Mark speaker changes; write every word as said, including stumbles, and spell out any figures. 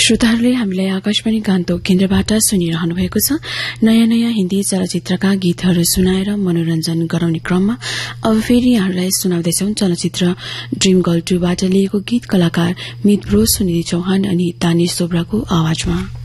Speaker 1: श्रोताहरूले हामीलाई आकाशवाणी गान्तोक केन्द्रबाट सुनिरहनु भएको छ। नयाँ नयाँ हिन्दी चलचित्रका गीतहरू सुनाएर मनोरञ्जन गराउने क्रममा अब फेरि यहाँहरूलाई सुनाउँदैछौ चलचित्र ड्रीम गर्ल टूबाट लिएको गीत कलाकार मित ब्रो, सुनिधि चौहान अनि तानिश सोब्राको आवाजमा।